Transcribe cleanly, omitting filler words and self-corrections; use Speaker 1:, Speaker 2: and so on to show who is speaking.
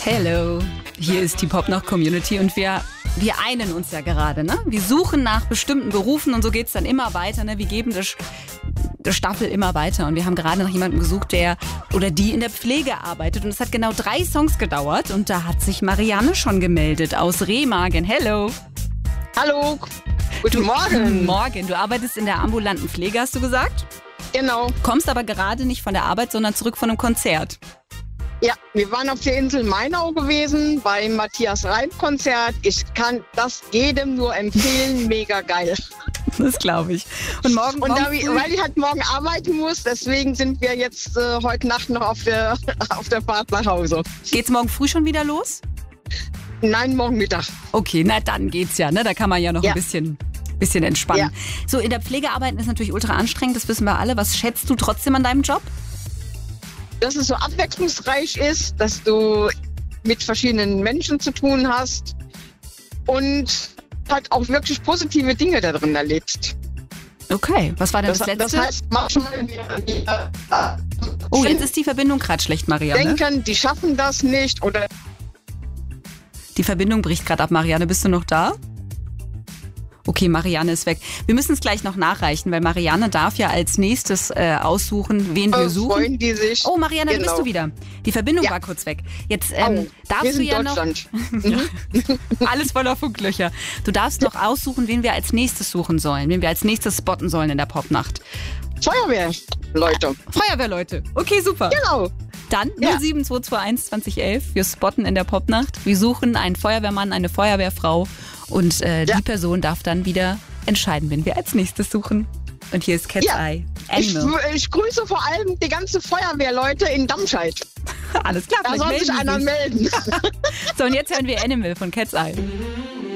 Speaker 1: Hello, hier ist die Popnoch-Community und wir einen uns ja gerade, ne? Wir suchen nach bestimmten Berufen und so geht's dann immer weiter, ne? Wir geben der Staffel immer weiter und wir haben gerade nach jemandem gesucht, der oder die in der Pflege arbeitet und es hat genau 3 Songs gedauert und da hat sich Marianne schon gemeldet aus Remagen. Hello.
Speaker 2: Hallo, guten Morgen.
Speaker 1: Morgen, du arbeitest in der ambulanten Pflege, hast du gesagt?
Speaker 2: Genau.
Speaker 1: Kommst aber gerade nicht von der Arbeit, sondern zurück von einem Konzert.
Speaker 2: Ja, wir waren auf der Insel Mainau gewesen beim Matthias Reim-Konzert. Ich kann das jedem nur empfehlen, mega geil.
Speaker 1: Das glaube ich. Und morgen
Speaker 2: weil ich halt morgen arbeiten muss, deswegen sind wir jetzt heute Nacht noch auf der Fahrt nach Hause.
Speaker 1: Geht's morgen früh schon wieder los?
Speaker 2: Nein, morgen Mittag.
Speaker 1: Okay, na dann geht's ja, ne? Da kann man ja noch ein bisschen entspannen. Ja. So, in der Pflege arbeiten ist natürlich ultra anstrengend, das wissen wir alle. Was schätzt du trotzdem an deinem Job?
Speaker 2: Dass es so abwechslungsreich ist, dass du mit verschiedenen Menschen zu tun hast und halt auch wirklich positive Dinge da drin erlebst.
Speaker 1: Okay, was war denn das Letzte?
Speaker 2: Das heißt, manchmal
Speaker 1: oh, jetzt ist die Verbindung gerade schlecht, Marianne.
Speaker 2: Denken, die schaffen das nicht oder...
Speaker 1: Die Verbindung bricht gerade ab, Marianne. Bist du noch da? Okay, Marianne ist weg. Wir müssen es gleich noch nachreichen, weil Marianne darf ja als nächstes aussuchen, wen wir suchen.
Speaker 2: Freuen die sich.
Speaker 1: Oh, Marianne, da bist du wieder. Die Verbindung war kurz weg. Jetzt darfst du ja noch... Alles voller Funklöcher. Du darfst noch aussuchen, wen wir als nächstes suchen sollen, wen wir als nächstes spotten sollen in der Popnacht.
Speaker 2: Feuerwehrleute.
Speaker 1: Feuerwehrleute. Okay, super.
Speaker 2: Genau.
Speaker 1: Dann 07221 2011. Wir spotten in der Popnacht. Wir suchen einen Feuerwehrmann, eine Feuerwehrfrau. Und die Person darf dann wieder entscheiden, wen wir als nächstes suchen. Und hier ist Cat's Eye. Animal.
Speaker 2: Ich grüße vor allem die ganze Feuerwehrleute in Damscheid.
Speaker 1: Alles klar.
Speaker 2: Da soll sich einer melden.
Speaker 1: So, und jetzt hören wir Animal von Cat's Eye.